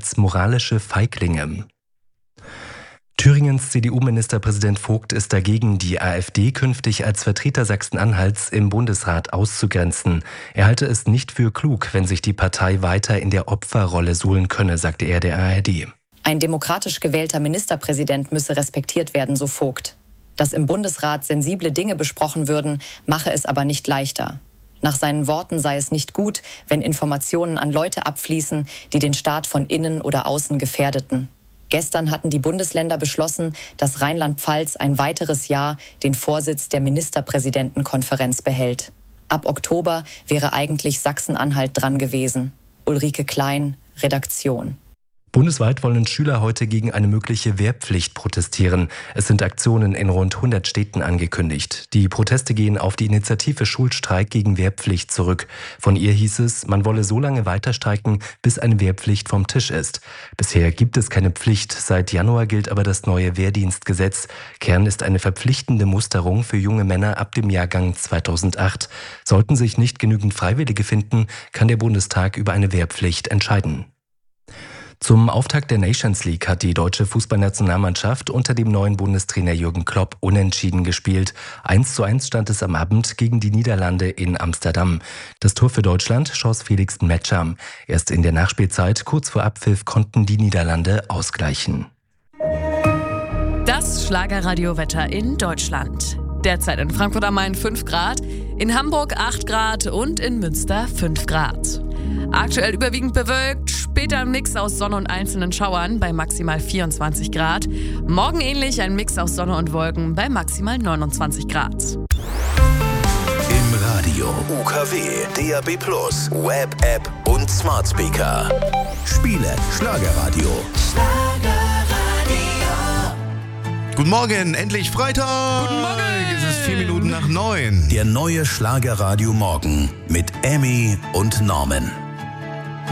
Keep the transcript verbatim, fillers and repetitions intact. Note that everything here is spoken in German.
als moralische Feiglinge. Thüringens C D U-Ministerpräsident Vogt ist dagegen, die AfD künftig als Vertreter Sachsen-Anhalts im Bundesrat auszugrenzen. Er halte es nicht für klug, wenn sich die Partei weiter in der Opferrolle suhlen könne, sagte er der A R D. Ein demokratisch gewählter Ministerpräsident müsse respektiert werden, so Vogt. Dass im Bundesrat sensible Dinge besprochen würden, mache es aber nicht leichter. Nach seinen Worten sei es nicht gut, wenn Informationen an Leute abfließen, die den Staat von innen oder außen gefährdeten. Gestern hatten die Bundesländer beschlossen, dass Rheinland-Pfalz ein weiteres Jahr den Vorsitz der Ministerpräsidentenkonferenz behält. Ab Oktober wäre eigentlich Sachsen-Anhalt dran gewesen. Ulrike Klein, Redaktion. Bundesweit wollen Schüler heute gegen eine mögliche Wehrpflicht protestieren. Es sind Aktionen in rund hundert Städten angekündigt. Die Proteste gehen auf die Initiative Schulstreik gegen Wehrpflicht zurück. Von ihr hieß es, man wolle so lange weiter streiken, bis eine Wehrpflicht vom Tisch ist. Bisher gibt es keine Pflicht. Seit Januar gilt aber das neue Wehrdienstgesetz. Kern ist eine verpflichtende Musterung für junge Männer ab dem Jahrgang zweitausendacht. Sollten sich nicht genügend Freiwillige finden, kann der Bundestag über eine Wehrpflicht entscheiden. Zum Auftakt der Nations League hat die deutsche Fußballnationalmannschaft unter dem neuen Bundestrainer Jürgen Klopp unentschieden gespielt. eins zu eins stand es am Abend gegen die Niederlande in Amsterdam. Das Tor für Deutschland schoss Felix Metscher. Erst in der Nachspielzeit, kurz vor Abpfiff, konnten die Niederlande ausgleichen. Das Schlagerradiowetter in Deutschland. Derzeit in Frankfurt am Main fünf Grad, in Hamburg acht Grad und in Münster fünf Grad. Aktuell überwiegend bewölkt, später ein Mix aus Sonne und einzelnen Schauern bei maximal vierundzwanzig Grad. Morgen ähnlich ein Mix aus Sonne und Wolken bei maximal neunundzwanzig Grad. Im Radio U K W, D A B plus, Web, App und Smart Speaker. Spiele Schlagerradio. Guten Morgen, endlich Freitag! Guten Morgen! Es ist vier Minuten nach neun. Der neue Schlagerradio Morgen mit Emmy und Norman.